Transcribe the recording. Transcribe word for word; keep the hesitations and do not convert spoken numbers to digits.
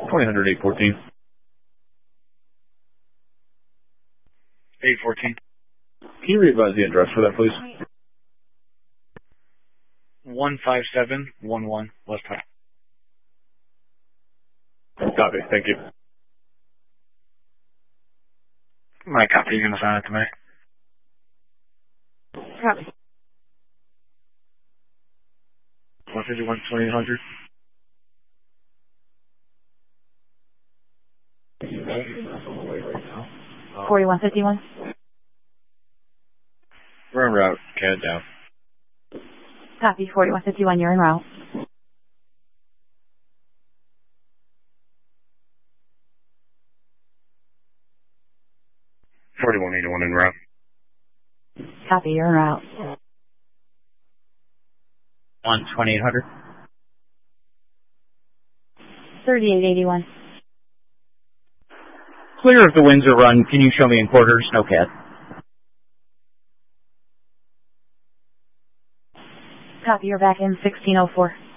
twenty hundred, eight fourteen. eight fourteen. Can you re-advise the address for that, please? one five seven one one West High. Copy. Thank you. My copy, you're going to sign it to me. Copy. one fifty-one, twenty-eight hundred. forty-one fifty-one. We're en route. Count it down. Copy. forty-one fifty-one, you're en route. forty-one eighty-one en route. Copy, you're en route. one twenty-eight hundred. thirty-eight eighty-one. Clear of the Windsor run. Can you show me in quarters? No cat. Copy, you're back in sixteen oh four.